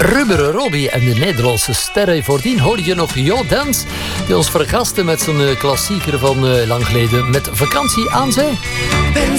Rubberen Robbie en de Nederlandse sterren. Voordien hoorde je nog Jo Dance, die ons vergastte met zijn klassieker van lang geleden, Met vakantie aan zee.